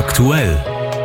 Aktuell.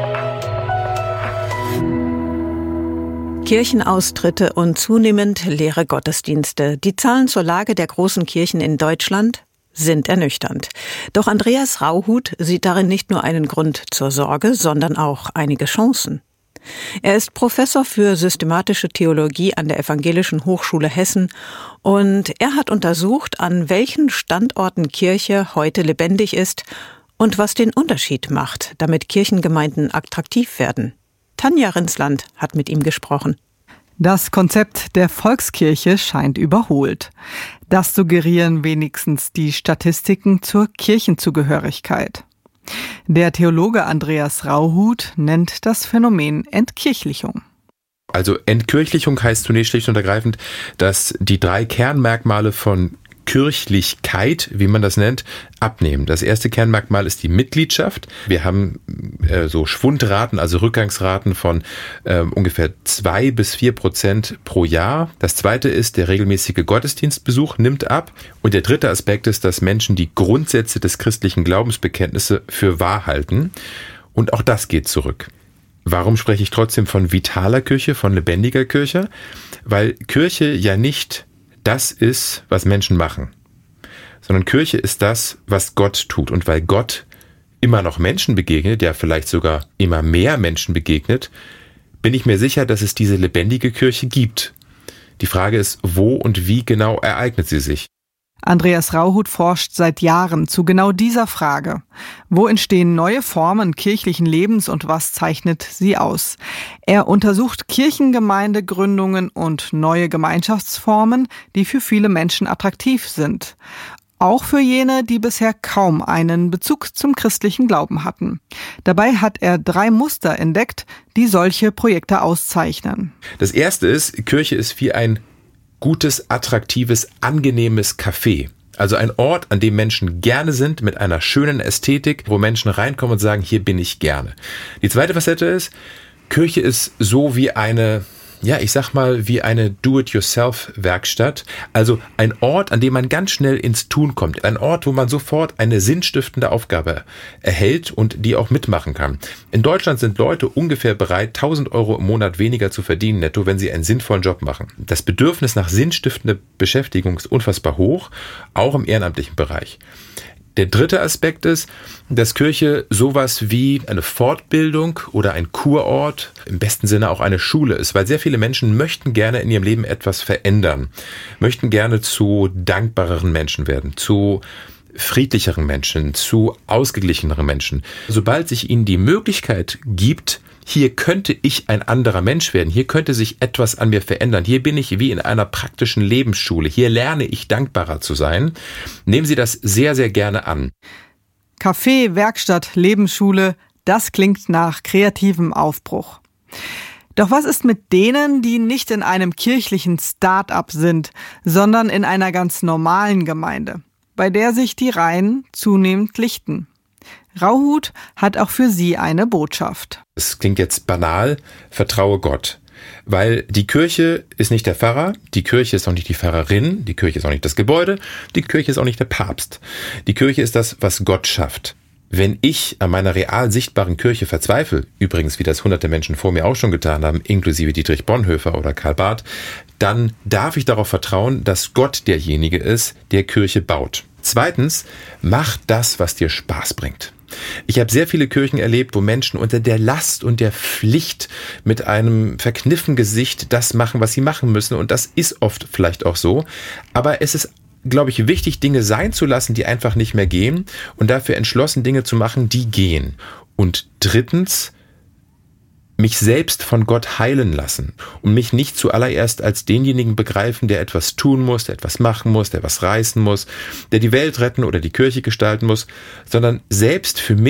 Kirchenaustritte und zunehmend leere Gottesdienste. Die Zahlen zur Lage der großen Kirchen in Deutschland sind ernüchternd. Doch Andreas Rauhut sieht darin nicht nur einen Grund zur Sorge, sondern auch einige Chancen. Er ist Professor für systematische Theologie an der Evangelischen Hochschule Hessen und er hat untersucht, an welchen Standorten Kirche heute lebendig ist und was den Unterschied macht, damit Kirchengemeinden attraktiv werden. Tanja Rinsland hat mit ihm gesprochen. Das Konzept der Volkskirche scheint überholt. Das suggerieren wenigstens die Statistiken zur Kirchenzugehörigkeit. Der Theologe Andreas Rauhut nennt das Phänomen Entkirchlichung. Also Entkirchlichung heißt zunächst schlicht und ergreifend, dass die 3 Kernmerkmale von Kirchlichkeit, wie man das nennt, abnehmen. Das erste Kernmerkmal ist die Mitgliedschaft. Wir haben so Schwundraten, also Rückgangsraten von ungefähr 2-4% pro Jahr. Das zweite ist, der regelmäßige Gottesdienstbesuch nimmt ab. Und der dritte Aspekt ist, dass Menschen die Grundsätze des christlichen Glaubensbekenntnisses für wahr halten. Und auch das geht zurück. Warum spreche ich trotzdem von vitaler Kirche, von lebendiger Kirche? Weil Kirche ja nicht das ist, was Menschen machen, sondern Kirche ist das, was Gott tut. Und weil Gott immer noch Menschen begegnet, ja vielleicht sogar immer mehr Menschen begegnet, bin ich mir sicher, dass es diese lebendige Kirche gibt. Die Frage ist, wo und wie genau ereignet sie sich? Andreas Rauhut forscht seit Jahren zu genau dieser Frage. Wo entstehen neue Formen kirchlichen Lebens und was zeichnet sie aus? Er untersucht Kirchengemeindegründungen und neue Gemeinschaftsformen, die für viele Menschen attraktiv sind. Auch für jene, die bisher kaum einen Bezug zum christlichen Glauben hatten. Dabei hat er 3 Muster entdeckt, die solche Projekte auszeichnen. Das erste ist, Kirche ist wie ein gutes, attraktives, angenehmes Café. Also ein Ort, an dem Menschen gerne sind, mit einer schönen Ästhetik, wo Menschen reinkommen und sagen, hier bin ich gerne. Die zweite Facette ist, Kirche ist so wie eine, wie eine Do-it-yourself-Werkstatt. Also ein Ort, an dem man ganz schnell ins Tun kommt. Ein Ort, wo man sofort eine sinnstiftende Aufgabe erhält und die auch mitmachen kann. In Deutschland sind Leute ungefähr bereit, 1.000 € im Monat weniger zu verdienen netto, wenn sie einen sinnvollen Job machen. Das Bedürfnis nach sinnstiftender Beschäftigung ist unfassbar hoch, auch im ehrenamtlichen Bereich. Der dritte Aspekt ist, dass Kirche sowas wie eine Fortbildung oder ein Kurort, im besten Sinne auch eine Schule ist, weil sehr viele Menschen möchten gerne in ihrem Leben etwas verändern, möchten gerne zu dankbareren Menschen werden, zu friedlicheren Menschen, zu ausgeglicheneren Menschen. Sobald sich ihnen die Möglichkeit gibt, hier könnte ich ein anderer Mensch werden, hier könnte sich etwas an mir verändern, hier bin ich wie in einer praktischen Lebensschule, hier lerne ich dankbarer zu sein, nehmen Sie das sehr, sehr gerne an. Café, Werkstatt, Lebensschule, das klingt nach kreativem Aufbruch. Doch was ist mit denen, die nicht in einem kirchlichen Start-up sind, sondern in einer ganz normalen Gemeinde, bei der sich die Reihen zunehmend lichten? Rauhut hat auch für sie eine Botschaft. Es klingt jetzt banal, vertraue Gott. Weil die Kirche ist nicht der Pfarrer, die Kirche ist auch nicht die Pfarrerin, die Kirche ist auch nicht das Gebäude, die Kirche ist auch nicht der Papst. Die Kirche ist das, was Gott schafft. Wenn ich an meiner real sichtbaren Kirche verzweifle, übrigens wie das hunderte Menschen vor mir auch schon getan haben, inklusive Dietrich Bonhoeffer oder Karl Barth, dann darf ich darauf vertrauen, dass Gott derjenige ist, der Kirche baut. Zweitens, mach das, was dir Spaß bringt. Ich habe sehr viele Kirchen erlebt, wo Menschen unter der Last und der Pflicht mit einem verkniffenen Gesicht das machen, was sie machen müssen. Und das ist oft vielleicht auch so. Aber es ist, glaube ich, wichtig, Dinge sein zu lassen, die einfach nicht mehr gehen und dafür entschlossen, Dinge zu machen, die gehen. Und drittens, mich selbst von Gott heilen lassen und mich nicht zuallererst als denjenigen begreifen, der etwas tun muss, der etwas machen muss, der was reißen muss, der die Welt retten oder die Kirche gestalten muss, sondern selbst für mich